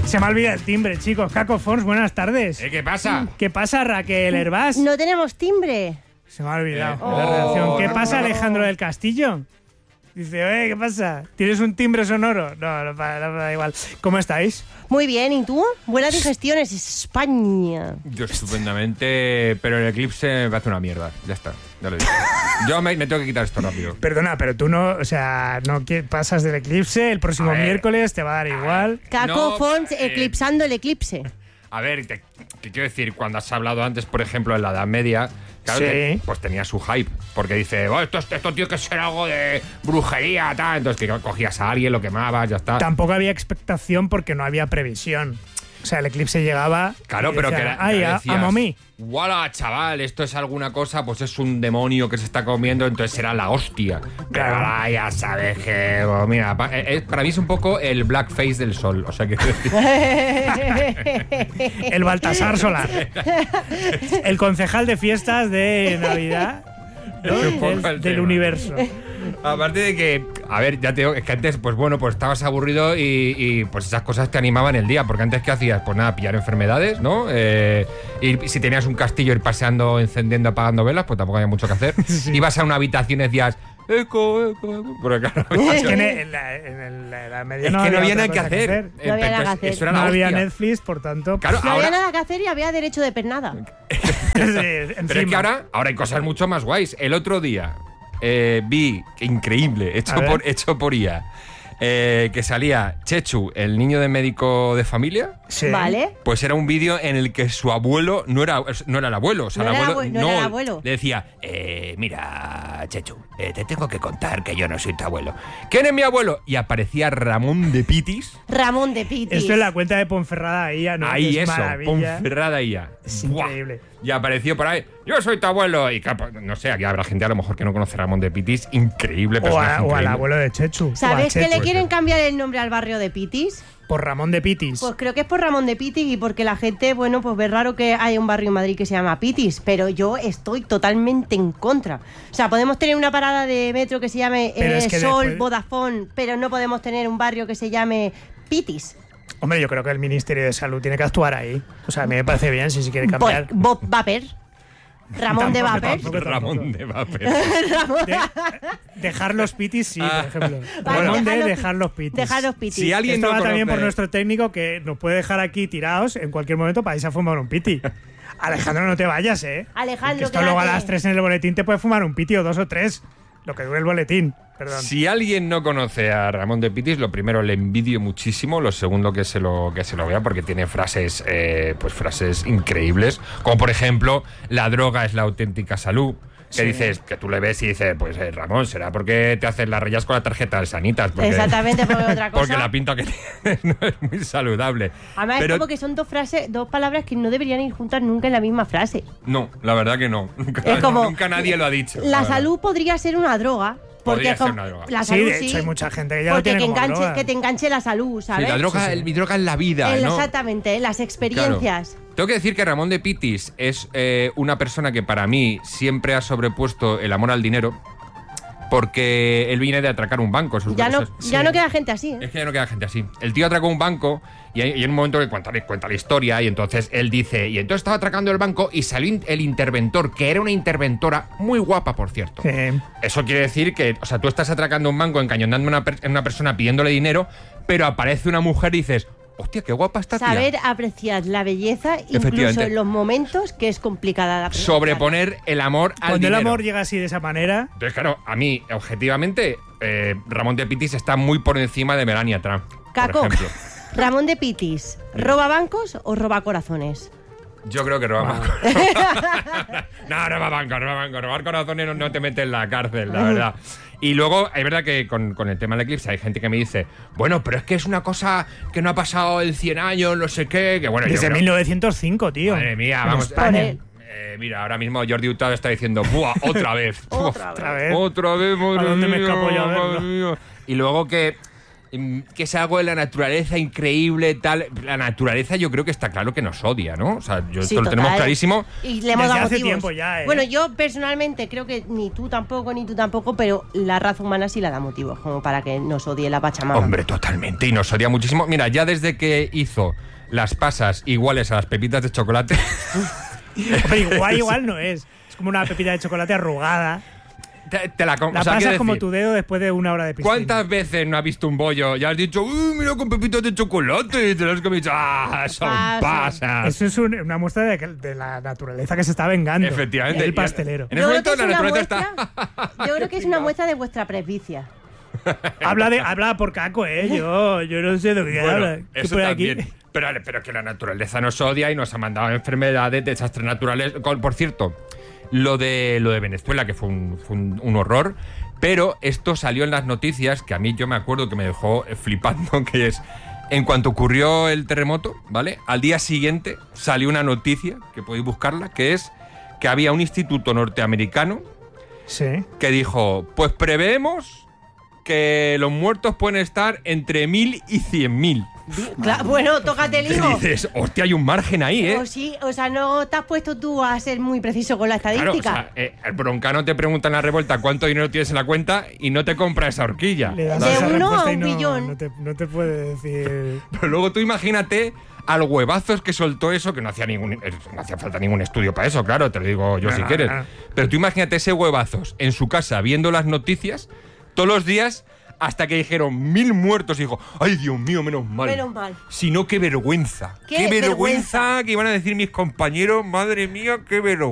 Se me ha olvidado el timbre, chicos. Caco Fons, buenas tardes. ¿Qué pasa? ¿Qué pasa, Raquel Hervás? No tenemos timbre. Se me ha olvidado la redacción. ¿Qué pasa, Alejandro del Castillo? Dice, ¿qué pasa? ¿Tienes un timbre sonoro? No, no da igual. ¿Cómo estáis? Muy bien, ¿y tú? Buenas digestiones, España. Yo estupendamente, pero el eclipse me hace una mierda. Ya está, ya lo digo. Yo me tengo que quitar esto rápido. Perdona, pero tú no, o sea, no pasas del eclipse, el próximo miércoles te va a dar igual. Caco Fons eclipsando el eclipse. A ver, ¿qué quiero decir? Cuando has hablado antes, por ejemplo, en la Edad Media, claro, Sí. que, pues tenía su hype, porque dice, esto tiene que ser algo de brujería, tal. Entonces que cogías a alguien, lo quemabas, ya está. Tampoco había expectación porque no había previsión. O sea, el eclipse llegaba. Claro, y pero decía, que ¡ay, decías, amo a mí! ¡Wala, chaval! Esto es alguna cosa, pues es un demonio que se está comiendo, entonces será la hostia. Pero ahora ya sabes que, mira, para mí es un poco el blackface del sol. O sea, que El Baltasar Solar. El concejal de fiestas de Navidad, ¿no? Es un poco el del tema. universo. Aparte de que, a ver, ya te digo, es que antes, pues bueno, pues estabas aburrido y pues esas cosas te animaban el día, porque antes, ¿qué hacías? Pues nada, pillar enfermedades, ¿no? Y si tenías un castillo, ir paseando, encendiendo, apagando velas, pues tampoco había mucho que hacer. Sí. Ibas a una habitación y decías, eco, porque claro, Es que en la media es que no había otra nada que cosa hacer. No había nada que hacer. Eso era No la había hostia. Netflix, por tanto. Claro, No ahora, había nada que hacer y había derecho de pernada. sí, pero es que encima. ahora hay cosas mucho más guays. El otro día vi, que increíble, A ver. hecho por IA, que salía Chechu, el niño de médico de familia. Sí. ¿Vale? Pues era un vídeo en el que su abuelo no era el abuelo. O sea, No el era abuelo, no era el abuelo. Le decía, mira, Chechu, te tengo que contar que yo no soy tu abuelo. ¿Quién es mi abuelo? Y aparecía Ramón de Pitis. Ramón de Pitis. Esto es la cuenta de Ponferrada IA, ¿no? Ahí Que es eso, maravilla. Ponferrada IA. Es Buah. increíble. Y apareció por ahí, yo soy tu abuelo. Y no sé, aquí habrá gente a lo mejor que no conoce a Ramón de Pitis. Increíble O, personaje. o al increíble. abuelo de Chechu. ¿Sabes o a que le Chechu. quieren cambiar el nombre al barrio de Pitis? Por Ramón de Pitis. Pues creo que es por Ramón de Pitis y porque la gente, bueno, pues ve raro que haya un barrio en Madrid que se llama Pitis, pero yo estoy totalmente en contra. O sea, podemos tener una parada de metro que se llame Pero es que Sol, después- Vodafone, pero no podemos tener un barrio que se llame Pitis. Hombre, yo creo que el Ministerio de Salud tiene que actuar ahí. O sea, a mí me parece bien si se quiere Pues, cambiar. Bob Vapor. Ramón de Tampoco, Vapor. tampoco. Ramón de Vapor. Dejar los pitis, sí, por ejemplo. Vale, Ramón de dejar los dejar los pitis. Dejar los Pitis. Si alguien Esto no va también conoce- por nuestro técnico que nos puede dejar aquí tirados en cualquier momento para irse a fumar un piti. Alejandro, no te vayas, ¿eh? Alejandro, Que esto luego a quédate. las 3 en el boletín te puede fumar un piti o 2 o 3. Lo que dure el boletín. Perdón. Si alguien no conoce a Ramón de Pitis, lo primero le envidio muchísimo, lo segundo que se lo vea porque tiene frases, pues frases increíbles, como por ejemplo, la droga es la auténtica salud. Que Sí. dices, que tú le ves y dices, pues Ramón, será porque te haces las rayas con la tarjeta del Sanitas. Porque, Exactamente, porque otra cosa. Porque la pinta que tienes no es muy saludable. Además, Pero es como que son dos palabras que no deberían ir juntas nunca en la misma frase. no, la verdad que no. Nunca, Es como- nunca nadie lo ha dicho. La verdad. salud podría ser una droga. Porque Podría ser com- una droga. La Sí, salud de hecho hay mucha gente que ya lo porque tiene como droga. que te enganche la salud, Sí, ¿sabes? la droga, mi droga es la vida, ¿no? Exactamente, las experiencias. Claro. Tengo que decir que Ramón de Pitis es una persona que para mí siempre ha sobrepuesto el amor al dinero, porque él viene de atracar un banco. Ya no, sí. ya no queda gente así, ¿eh? Es que ya no queda gente así. El tío atracó un banco y hay un momento que cuenta la historia y entonces él dice, y entonces estaba atracando el banco y salió el interventor, que era una interventora muy guapa, por cierto. Sí. Eso quiere decir que, o sea, tú estás atracando un banco, encañonando a una persona pidiéndole dinero, pero aparece una mujer y dices, hostia, qué guapa está tía. Saber apreciar la belleza, incluso Efectivamente. en los momentos que es complicada de apreciar. Sobreponer el amor al Cuando el dinero. amor llega así de esa manera, Entonces, claro, a mí, objetivamente, Ramón de Pitis está muy por encima de Melania Trump, Caco, por ejemplo. Ramón de Pitis, ¿roba bancos o roba corazones? Yo creo que roba bancos. No, roba bancos. Robar corazones no te mete en la cárcel, la verdad. Y luego, es verdad que con el tema del eclipse hay gente que me dice, bueno, pero es que es una cosa que no ha pasado en 100 años, no sé qué, que bueno, yo desde creo- 1905, tío. Madre mía, En vamos. España. Joder. Mira, ahora mismo Jordi Hurtado está diciendo, ¡buah! Otra vez. Otra Otra vez. Otra vez, madre ¿A dónde me mía, escapo yo a verlo? madre mía. Y luego que que es algo de la naturaleza increíble, tal. La naturaleza yo creo que está claro que nos odia, ¿no? O sea, Sí, esto lo tenemos total. clarísimo. Y le hemos Desde dado hace motivos. tiempo ya, ¿eh? Bueno, yo personalmente creo que ni tú tampoco, pero la raza humana sí la da motivos, como para que nos odie la Pachamama. Hombre, totalmente. Y nos odia muchísimo. Mira, ya desde que hizo las pasas iguales a las pepitas de chocolate. Pero igual no es. Es como una pepita de chocolate arrugada. te la La o sea, pasas quiero como decir, tu dedo después de una hora de piscina. ¿cuántas veces no has visto un bollo y has dicho, uy, mira con pepitas de chocolate? Y te lo has comido. ¡Ah, son pasas! Eso es una muestra de la naturaleza que se está vengando. Efectivamente. El pastelero. En ese momento la naturaleza está. Yo creo que es una muestra de vuestra presbicia. Habla por caco, Yo no sé de qué habla. Bueno, ¿Qué eso pone también. aquí? Pero que la naturaleza nos odia y nos ha mandado enfermedades, desastres naturales. Por cierto, lo de Venezuela, que fue un horror, pero esto salió en las noticias, que a mí yo me acuerdo que me dejó flipando, que es, en cuanto ocurrió el terremoto, ¿vale? Al día siguiente salió una noticia, que podéis buscarla, que es que había un instituto norteamericano Sí. que dijo, pues preveemos que los muertos pueden estar entre 1.000 y 100.000. Bueno, tócate el Y higo. dices, hostia, hay un margen ahí, ¿eh? O sí, o sea, no te has puesto tú a ser muy preciso con la Claro, estadística. o sea, el broncano te pregunta en la revuelta cuánto dinero tienes en la cuenta y no te compra esa horquilla. Le das De esa 1 respuesta a y un no, billón. No te puede decir. Pero luego tú imagínate al huevazos que soltó eso, que no hacía falta ningún estudio para eso, claro, te lo digo yo si quieres. Pero tú imagínate ese huevazos en su casa viendo las noticias todos los días hasta que dijeron 1.000 muertos y dijo, ay Dios mío, menos mal. Menos mal. Si no, qué vergüenza. Qué vergüenza vergüenza que iban a decir mis compañeros, madre mía, qué vergüenza.